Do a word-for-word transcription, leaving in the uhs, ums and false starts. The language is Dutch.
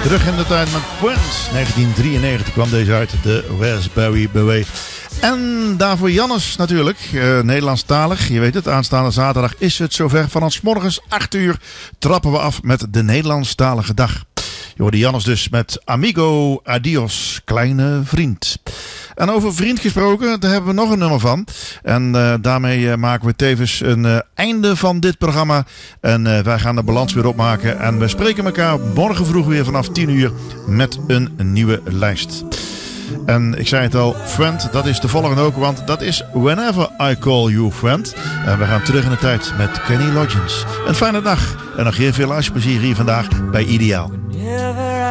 Terug in de tijd met Prince. negentien drieënnegentig kwam deze uit, de Raspberry Beret. En daarvoor Jannes natuurlijk, uh, Nederlandstalig. Je weet het, aanstaande zaterdag is het zover. Vanaf 's morgens acht uur trappen we af met de Nederlandstalige dag. Je hoorde Jannes dus met Amigo Adios, kleine vriend. En over vriend gesproken, daar hebben we nog een nummer van. En uh, daarmee uh, maken we tevens een uh, einde van dit programma. En uh, wij gaan de balans weer opmaken. En we spreken elkaar morgen vroeg weer vanaf tien uur met een nieuwe lijst. En ik zei het al, Friend, dat is de volgende ook, want dat is Whenever I Call You Friend. En we gaan terug in de tijd met Kenny Loggins. Een fijne dag en nog heel veel luisterplezier hier vandaag bij Ideaal.